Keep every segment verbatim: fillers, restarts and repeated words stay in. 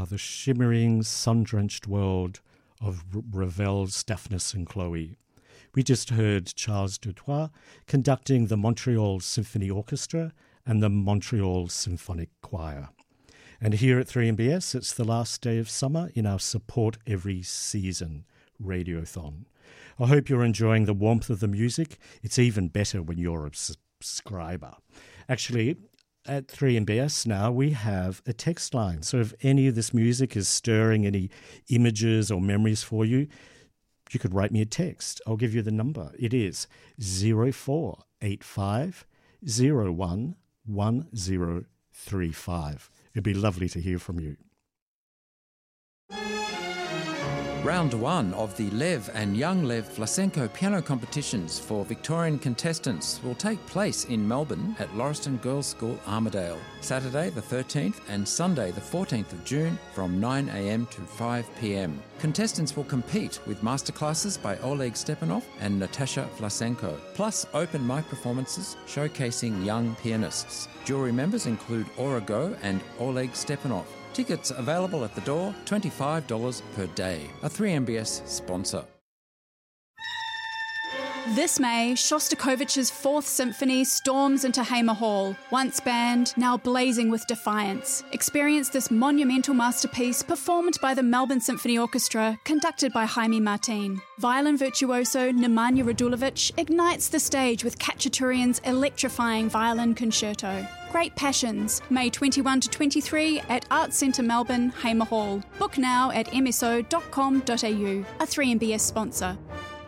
the shimmering, sun-drenched world of R- Ravel's Daphnis and Chloe. We just heard Charles Dutoit conducting the Montreal Symphony Orchestra and the Montreal Symphonic Choir. And here at three M B S, it's the last day of summer in our Support Every Season Radiothon. I hope you're enjoying the warmth of the music. It's even better when you're a subscriber. Actually, at three M B S now, we have a text line. So if any of this music is stirring any images or memories for you, you could write me a text. I'll give you the number. It is zero four eight five zero one one zero three five. It'd be lovely to hear from you. Round one of the Lev and Young Lev Vlasenko piano competitions for Victorian contestants will take place in Melbourne at Lauriston Girls' School, Armidale, Saturday the thirteenth and Sunday the fourteenth of June from nine a m to five p m. Contestants will compete with masterclasses by Oleg Stepanov and Natasha Vlasenko, plus open mic performances showcasing young pianists. Jury members include Aura Go and Oleg Stepanov. Tickets available at the door, twenty-five dollars per day. A three M B S sponsor. This May, Shostakovich's Fourth Symphony storms into Hamer Hall. Once banned, now blazing with defiance. Experience this monumental masterpiece performed by the Melbourne Symphony Orchestra, conducted by Jaime Martin. Violin virtuoso Nemanja Radulovic ignites the stage with Khachaturian's electrifying violin concerto. Great Passions, May twenty-first to twenty-third at Arts Centre Melbourne, Hamer Hall. Book now at m s o dot com dot a u, a three M B S sponsor.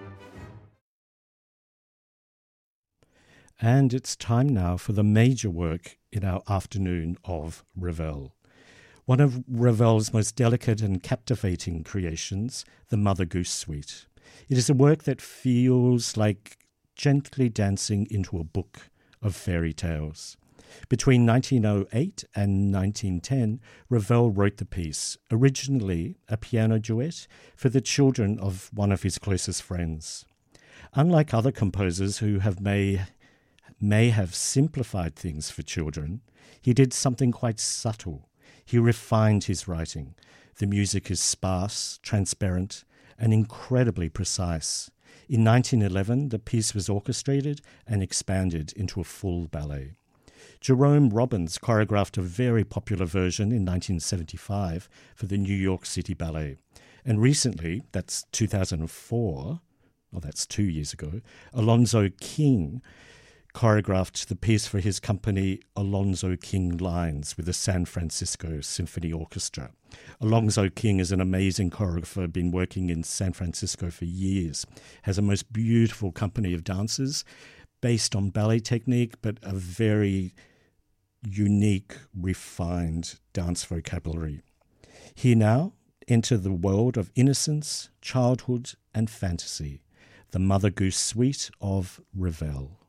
And it's time now for the major work in our afternoon of Ravel. One of Ravel's most delicate and captivating creations, the Mother Goose Suite. It is a work that feels like gently dancing into a book of fairy tales. Between nineteen oh eight and nineteen ten, Ravel wrote the piece, originally a piano duet for the children of one of his closest friends. Unlike other composers who have may, may have simplified things for children, he did something quite subtle. He refined his writing. The music is sparse, transparent, and incredibly precise. In nineteen eleven, the piece was orchestrated and expanded into a full ballet. Jerome Robbins choreographed a very popular version in nineteen seventy-five for the New York City Ballet. And recently, that's two thousand four, well, that's two years ago, Alonzo King choreographed the piece for his company Alonzo King Lines with the San Francisco Symphony Orchestra. Alonzo King is an amazing choreographer, been working in San Francisco for years, has a most beautiful company of dancers based on ballet technique, but a very unique, refined dance vocabulary. Here now, enter the world of innocence, childhood, and fantasy, the Mother Goose Suite of Ravel.